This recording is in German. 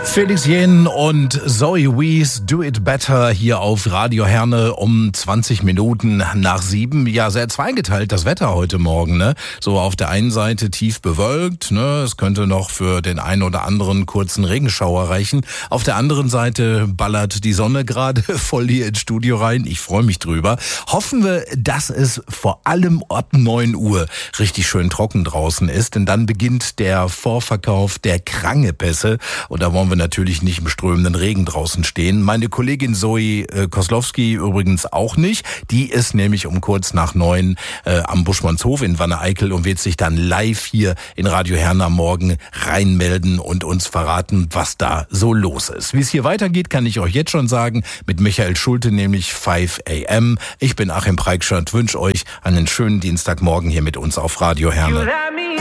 Felix Jähn und Zoe Wees, Do It Better hier auf Radio Herne um 20 Minuten nach 7. Ja, sehr zweigeteilt das Wetter heute Morgen, ne? So auf der einen Seite tief bewölkt, ne? Es könnte noch für den einen oder anderen kurzen Regenschauer reichen. Auf der anderen Seite ballert die Sonne gerade voll hier ins Studio rein. Ich freue mich drüber. Hoffen wir, dass es vor allem ab 9 Uhr richtig schön trocken draußen ist, denn dann beginnt der Vorverkauf der Krangepässe und da wollen wir natürlich nicht im strömenden Regen draußen stehen. Meine Kollegin Zoe Koslowski übrigens auch nicht. Die ist nämlich um kurz nach 9 am Buschmannshof in Wanne-Eickel und wird sich dann live hier in Radio Herne am Morgen reinmelden und uns verraten, was da so los ist. Wie es hier weitergeht, kann ich euch jetzt schon sagen, mit Michael Schulte, nämlich 5 AM. Ich bin Achim Preikschat, wünsche euch einen schönen Dienstagmorgen hier mit uns auf Radio Herne.